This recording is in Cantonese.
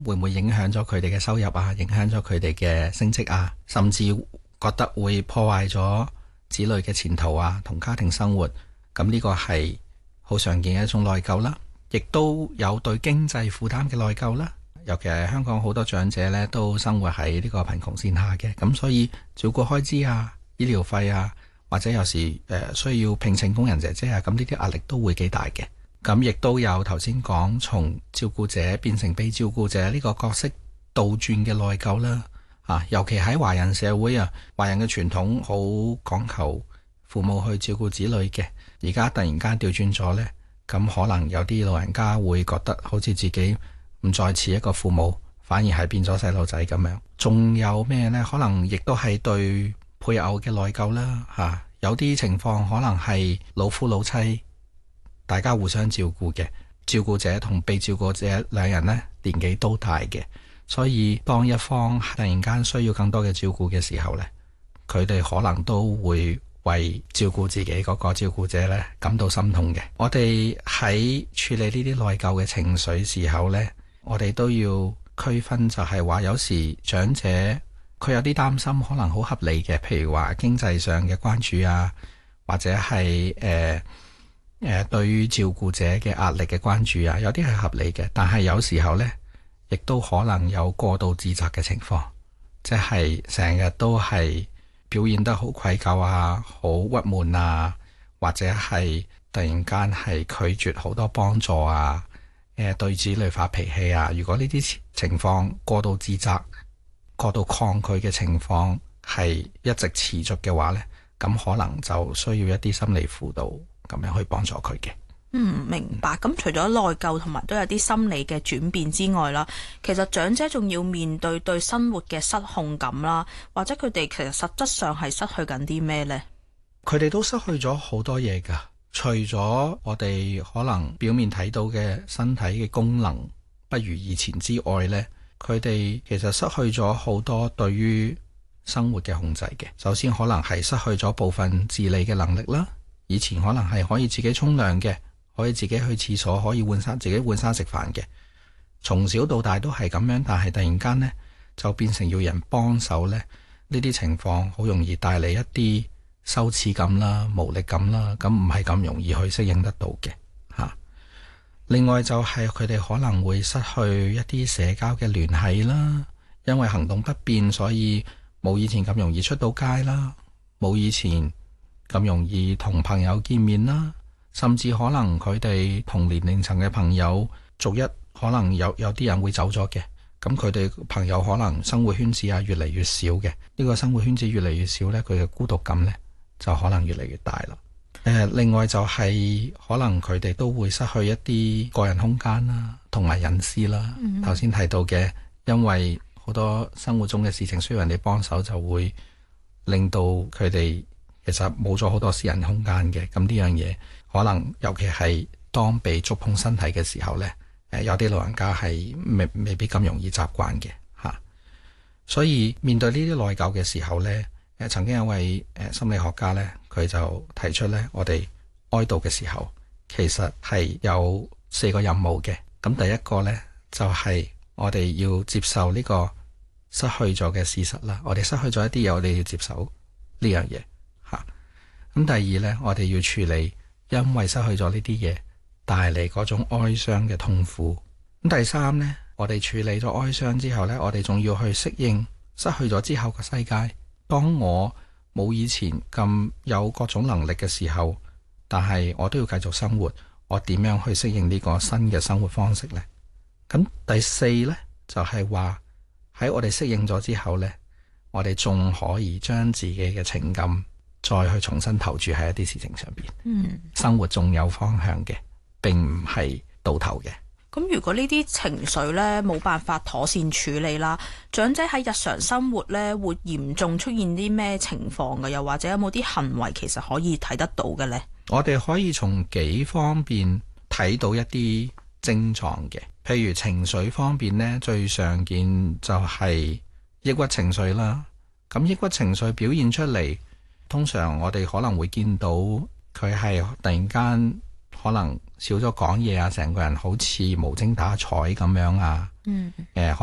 會唔會影響咗佢哋嘅收入啊？影響咗佢哋嘅升職啊？甚至覺得會破壞咗子女嘅前途啊，同家庭生活。咁呢個係好常見嘅一種內疚啦，亦都有對經濟負擔嘅內疚啦。尤其係香港好多長者呢都生活喺呢個貧窮線下嘅，咁所以照顧開支啊、醫療費啊，或者有時需要聘請工人姐姐啊，咁呢啲壓力都會幾大嘅。咁亦都有頭先講從照顧者變成被照顧者呢個角色倒轉嘅內疚啦。尤其喺華人社會啊，華人嘅傳統好講求父母去照顧子女嘅，而家突然間調轉咗呢，咁可能有啲老人家會覺得好似自己唔再似一個父母，反而係變咗細路仔咁樣。仲有咩呢？可能亦都係對配偶嘅內疚啦。有啲情況可能係老夫老妻大家互相照顧嘅，照顧者同被照顧者兩人呢年紀都大嘅，所以當一方突然間需要更多嘅照顧嘅時候呢，佢哋可能都會為照顧自己嗰個照顧者呢感到心痛嘅。我哋喺處理呢啲內疚嘅情緒時候呢，我哋都要區分，就係話有時長者佢有啲擔心，可能好合理嘅，譬如話經濟上嘅關注啊，或者係對於照顧者嘅壓力嘅關注啊，有啲係合理嘅。但係有時候呢，亦都可能有過度自責嘅情況，即係成日都係表現得好愧疚啊，好鬱悶啊，或者係突然間係拒絕好多幫助啊，對子女發脾氣啊。如果呢啲情況過度自責、過度抗拒嘅情況係一直持續嘅話呢，咁可能就需要一啲心理輔導咁樣去幫助佢嘅。 明白。咁除咗內疚同埋都有啲心理嘅轉變之外啦，其實長者仲要面對生活嘅失控感啦，或者佢哋其實實質上係失去緊啲咩呢？ 佢哋都失去咗好多嘢㗎，除咗我哋可能表面睇到嘅身體嘅功能不如以前之外呢，佢哋其實失去咗好多對於生活嘅控制嘅。首先可能係失去咗部分自理嘅能力啦，以前可能係可以自己沖涼嘅，可以自己去廁所，可以自己換衫食飯嘅，從小到大都係咁樣。但係突然間呢，就變成要人幫手呢。呢啲情況好容易帶嚟一啲羞恥感啦、無力感啦，咁唔係咁容易去適應得到嘅。另外就係佢哋可能會失去一啲社交嘅聯繫啦，因為行動不便，所以冇以前咁容易出到街啦，冇以前咁容易同朋友見面啦，甚至可能佢哋同年齡層嘅朋友逐一可能有啲人會走咗嘅，咁佢哋朋友可能生活圈子啊越嚟越少嘅，呢個生活圈子越嚟越少呢，佢嘅孤獨感呢就可能越嚟越大啦。另外就係可能佢哋都會失去一啲個人空間啦，同埋隱私啦。頭先提到嘅，因為好多生活中嘅事情需要人哋幫手，就會令到佢哋其實冇咗好多私人空間嘅。咁呢樣嘢可能尤其係當被觸碰身體嘅時候呢，有啲老人家係未必咁容易習慣嘅吓。所以面對呢啲內疚嘅時候呢，曾經有位心理學家呢，佢就提出呢，我哋哀悼嘅時候其實係有4個任務嘅。咁第一個呢，就係我哋要接受呢個失去咗嘅事實啦，我哋失去咗一啲嘢，我哋要接受呢樣嘢吓。咁第二呢，我哋要處理因為失去咗呢啲嘢帶嚟嗰種哀傷嘅痛苦。咁第三呢，我哋處理咗哀傷之後呢，我哋仲要去適應失去咗之後嘅世界。當我冇以前咁有各種能力嘅時候，但係我都要繼續生活，我點樣去適應呢個新嘅生活方式呢？咁第四呢，就係話喺我哋適應咗之後呢，我哋仲可以將自己嘅情感再去重新投注喺一啲事情上邊。生活仲有方向嘅，並唔係倒頭嘅。 咁如果呢啲情緒呢冇辦法妥善處理啦，長者喺日常生活呢會嚴重出現啲咩情況嘅？又或者有冇啲行為其實可以睇得到嘅呢？ 我哋可以從幾方面睇到一啲症狀嘅，譬如情緒方面呢，最常見就係抑鬱情緒啦。咁抑鬱情緒表現出嚟，通常我哋可能會見到佢係突然間可能少咗講嘢啊，成個人好似無精打采咁樣啊。